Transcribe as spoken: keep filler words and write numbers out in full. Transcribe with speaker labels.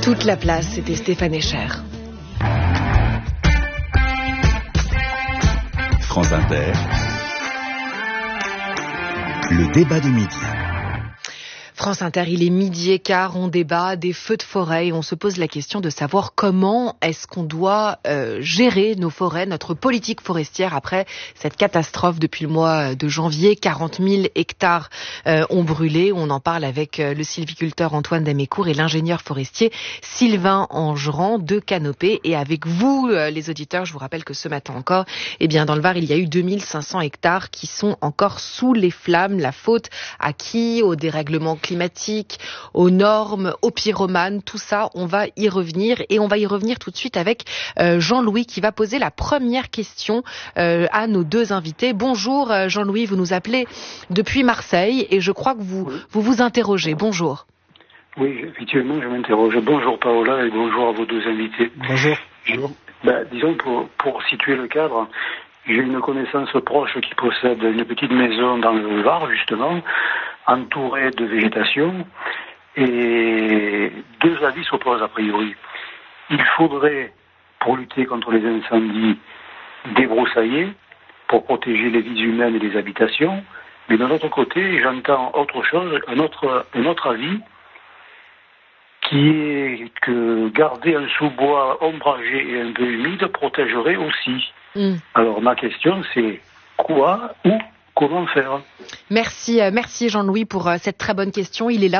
Speaker 1: Toute la place, c'était Stéphane Echer.
Speaker 2: France Inter, le débat de midi.
Speaker 1: France Inter, il est midi et quart, on débat des feux de forêt et on se pose la question de savoir comment est-ce qu'on doit euh, gérer nos forêts, notre politique forestière après cette catastrophe depuis le mois de janvier. quarante mille hectares euh, ont brûlé. On en parle avec euh, le sylviculteur Antoine Damécourt et l'ingénieur forestier Sylvain Angerand de Canopée. Et avec vous, euh, les auditeurs, je vous rappelle que ce matin encore, eh bien, dans le Var, il y a eu deux mille cinq cents hectares qui sont encore sous les flammes. La faute à qui? Au dérèglement climatique, aux normes, aux pyromanes, tout ça, on va y revenir et on va y revenir tout de suite avec euh, Jean-Louis qui va poser la première question euh, à nos deux invités. Bonjour euh, Jean-Louis, vous nous appelez depuis Marseille et je crois que vous
Speaker 3: Oui.
Speaker 1: vous, vous interrogez. Bonjour.
Speaker 3: Oui, effectivement, je m'interroge. Bonjour Paola et bonjour à vos deux invités.
Speaker 4: Bonjour.
Speaker 3: Bonjour. Ben, disons, pour, pour situer le cadre, j'ai une connaissance proche qui possède une petite maison dans le Var, justement, entourée de végétation, et deux avis s'opposent a priori. Il faudrait, pour lutter contre les incendies, débroussailler, pour protéger les vies humaines et les habitations, mais d'un autre côté, j'entends autre chose, un autre, un autre avis, qui est que garder un sous-bois ombragé et un peu humide protégerait aussi. Mm. Alors ma question c'est quoi ou comment faire?
Speaker 1: Merci, euh, merci Jean-Louis pour euh, cette très bonne question. Il est là